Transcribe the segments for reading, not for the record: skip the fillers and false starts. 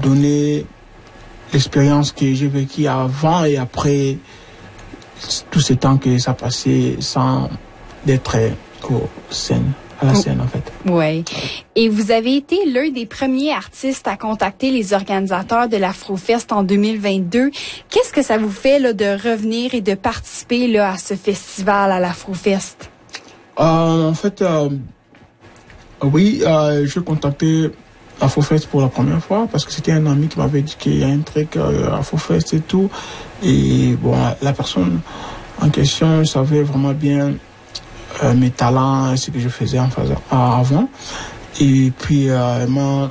donner l'expérience que j'ai vécue avant et après tout ce temps que ça passait sans d'être à la scène en fait. Oui. Et vous avez été l'un des premiers artistes à contacter les organisateurs de l'Afrofest en 2022. Qu'est-ce que ça vous fait là, de revenir et de participer là, à ce festival, à l'Afrofest? En fait, oui, j'ai contacté Afrofest pour la première fois parce que c'était un ami qui m'avait dit qu'il y a un truc Afrofest et tout. Et bon, la personne en question savait vraiment bien mes talents, ce que je faisais avant. Et puis, elle m'a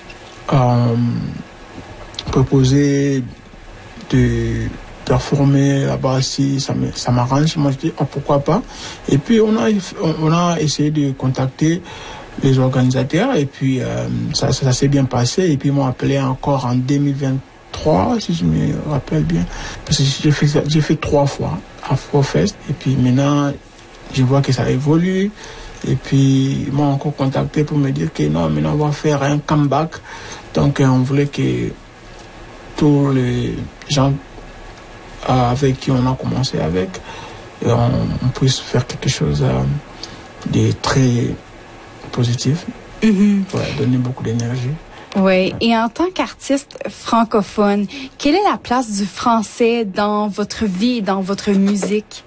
proposé de performer là-bas si ça m'arrange. Moi, je dis, pourquoi pas. Et puis, on a essayé de contacter les organisateurs et puis ça s'est bien passé. Et puis, ils m'ont appelé encore en 2023, si je me rappelle bien. Parce que j'ai fait 3 fois Afrofest. Et puis, maintenant, je vois que ça évolue. Et puis, ils m'ont encore contacté pour me dire que non, maintenant, on va faire un comeback. Donc, on voulait que tous les gens avec qui on a commencé avec, on puisse faire quelque chose de très positif, pour donner beaucoup d'énergie. Oui, et en tant qu'artiste francophone, quelle est la place du français dans votre vie et dans votre musique?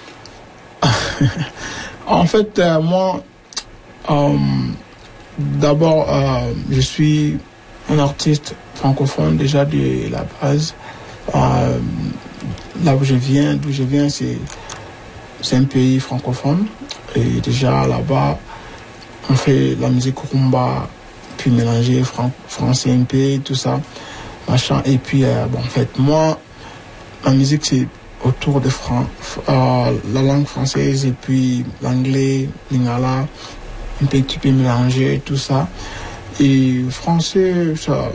En fait, moi, d'abord, je suis un artiste francophone déjà de la base. Là d'où je viens, c'est un pays francophone. Et déjà là-bas, on fait la musique rumba, puis mélanger français un peu, tout ça, machin. Et puis, en fait, moi, la musique, c'est autour de la langue française et puis l'anglais, lingala, un petit peu mélangé, tout ça. Et français, ça,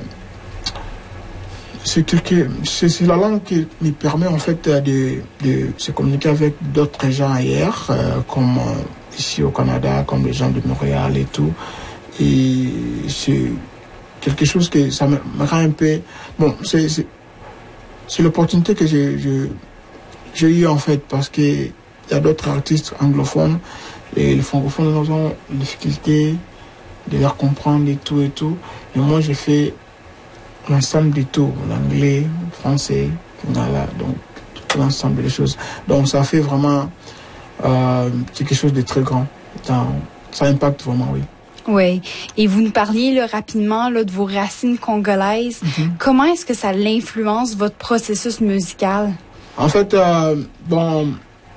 c'est la langue qui me permet en fait de se communiquer avec d'autres gens ailleurs, comme ici au Canada, comme les gens de Montréal et tout. Et c'est quelque chose que ça me rend un peu... Bon, c'est l'opportunité que j'ai eu en fait, parce qu'il y a d'autres artistes anglophones et les francophones ont une difficulté de leur comprendre et tout et tout. Et moi, j'ai fait l'ensemble du tout, l'anglais, le français, voilà, donc tout l'ensemble des choses. Donc ça fait vraiment quelque chose de très grand. Ça impacte vraiment, oui. Oui. Et vous nous parliez là, rapidement là, de vos racines congolaises. Comment est-ce que ça l'influence votre processus musical? En fait, bon,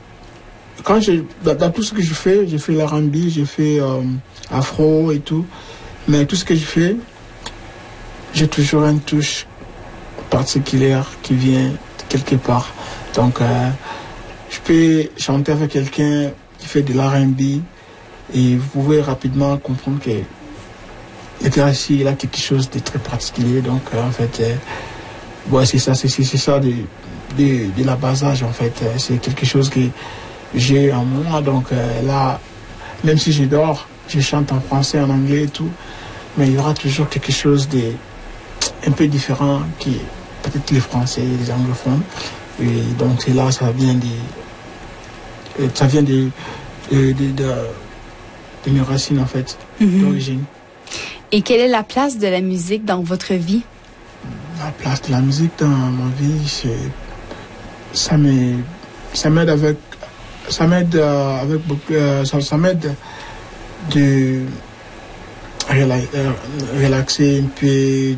dans tout ce que je fais, j'ai fait l'R&B, j'ai fait afro et tout, mais tout ce que je fais, j'ai toujours une touche particulière qui vient de quelque part. Donc, je peux chanter avec quelqu'un qui fait de l'R&B et vous pouvez rapidement comprendre que le gars ici, il a quelque chose de très particulier. Donc, en fait, ouais, c'est ça de la base âge, en fait. C'est quelque chose que j'ai en moi. Donc, là, même si je dors, je chante en français, en anglais et tout, mais il y aura toujours quelque chose de un peu différent qui peut-être les Français, les anglophones. Et donc c'est là, ça vient de mes racines en fait, d'origine. Et quelle est la place de la musique dans votre vie? La place de la musique dans ma vie, ça m'aide avec beaucoup, ça m'aide de relaxer un peu,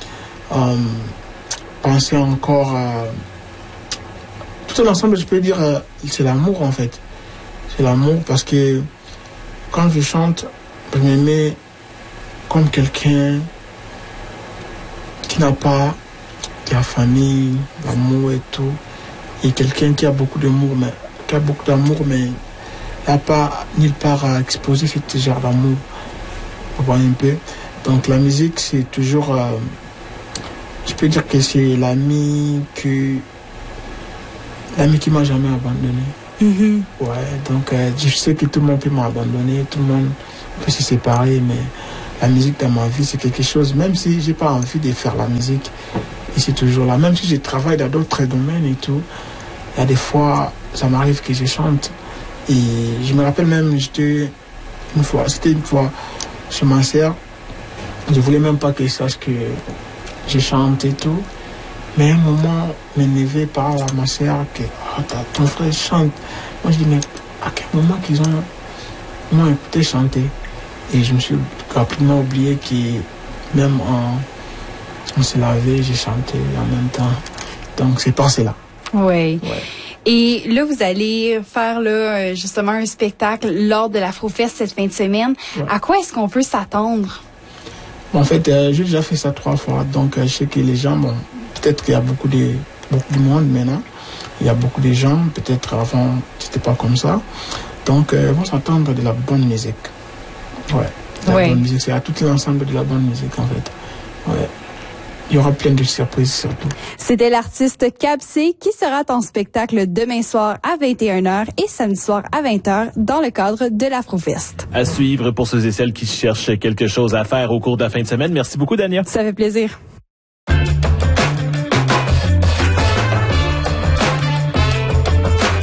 penser encore à tout l'ensemble. Je peux dire c'est l'amour en fait, c'est l'amour, parce que quand je chante, je me mets comme quelqu'un qui n'a pas la famille, l'amour et tout, et quelqu'un qui a beaucoup d'amour, mais n'a pas nulle part à exposer ce genre d'amour. Vous voyez un peu. Donc la musique, c'est toujours, je peux dire que c'est l'ami qui m'a jamais abandonné. Ouais, donc je sais que tout le monde peut m'abandonner, tout le monde peut se séparer, mais la musique dans ma vie, c'est quelque chose, même si j'ai pas envie de faire la musique, et c'est toujours là. Même si je travaille dans d'autres domaines et tout, il y a des fois, ça m'arrive que je chante. Et je me rappelle même, c'était une fois chez ma sœur, je voulais même pas qu'elle sache que je chante et tout. Mais à un moment, m'énervé par ma sœur que ton frère chante. Moi je dis, mais à quel moment qu'ils m'ont écouté chanter? Et je me suis rapidement oublié que même on s'est lavé, j'ai chanté en même temps. Donc c'est passé là. Oui. Ouais. Et là, vous allez faire là, justement un spectacle lors de l'Afrofest cette fin de semaine. Ouais. À quoi est-ce qu'on peut s'attendre? En fait, j'ai déjà fait ça 3 fois. Donc je sais que les gens, peut-être qu'il y a beaucoup de monde maintenant. Il y a beaucoup de gens, peut-être avant, c'était pas comme ça. Donc, vont s'attendre de la bonne musique. Ouais. La bonne musique, c'est à tout l'ensemble de la bonne musique, en fait. Ouais. Il y aura plein de surprises, surtout. C'était l'artiste Cap-C qui sera en spectacle demain soir à 21h et samedi soir à 20h dans le cadre de l'Afrofest. À suivre pour ceux et celles qui cherchent quelque chose à faire au cours de la fin de semaine. Merci beaucoup, Dania. Ça fait plaisir.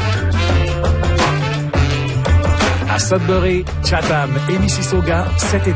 À Sudbury, Chatham et Mississauga, cet été.